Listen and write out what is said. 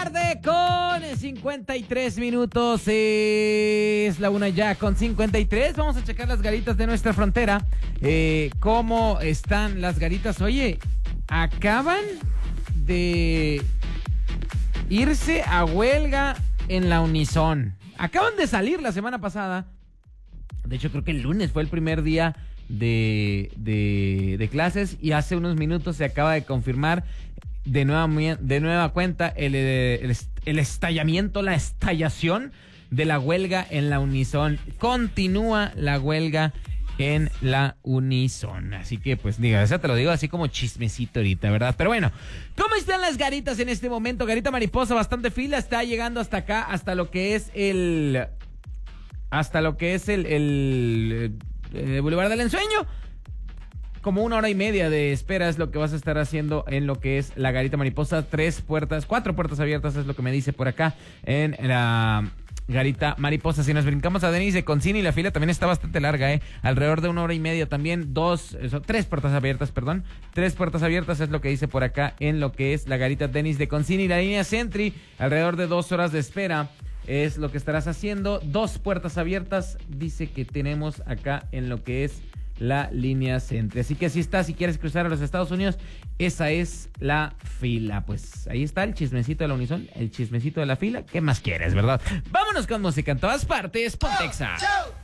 tarde con 53 minutos. Es la 1 ya con 53. Vamos a checar las garitas de nuestra frontera. ¿Cómo están las garitas? Oye, acaban de irse a huelga en la Unison. Acaban de salir la semana pasada. De hecho, creo que el lunes fue el primer día de clases y hace unos minutos se acaba de confirmar de nueva cuenta el estallamiento, la estallación de la huelga en la Unison. Continúa la huelga en la Unison. Así que, pues, diga, eso te lo digo así como chismecito ahorita, ¿verdad? Pero bueno, ¿cómo están las garitas en este momento? Garita Mariposa, bastante fila, está llegando hasta acá, hasta lo que es el Boulevard del Ensueño. Como 1 hora y media de espera es lo que vas a estar haciendo en lo que es la Garita Mariposa. 4 puertas abiertas es lo que me dice por acá en la Garita Mariposa. Si nos brincamos a Denis de Concini, la fila también está bastante larga, alrededor de 1 hora y media también. 3 puertas abiertas, perdón. 3 puertas abiertas es lo que dice por acá en lo que es la Garita Denis de Concini. La línea Sentry, alrededor de 2 horas de espera es lo que estarás haciendo. 2 puertas abiertas dice que tenemos acá en lo que es la línea Sentry. Así que si quieres cruzar a los Estados Unidos, esa es la fila. Pues ahí está el chismecito de la Unison, el chismecito de la fila. ¿Qué más quieres, verdad? Vámonos con música en todas partes. Pontexa.